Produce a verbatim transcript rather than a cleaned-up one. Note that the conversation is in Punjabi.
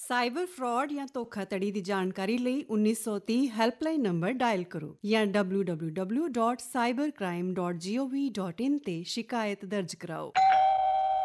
ਸਾਈਬਰ ਫਰਾਡ ਜਾਂ ਧੋਖਾਧੜੀ ਦੀ ਜਾਣਕਾਰੀ ਲਈ ਉੱਨੀ ਸੌ ਤੀਹ ਹੈਲਪਲਾਈਨ ਨੰਬਰ ਡਾਇਲ ਕਰੋ ਜਾਂ W W W dot cyber crime dot ਜੀ ਓ ਵੀ ਡਾਟ ਇਨ ਤੇ ਸ਼ਿਕਾਇਤ ਦਰਜ ਕਰਾਓ।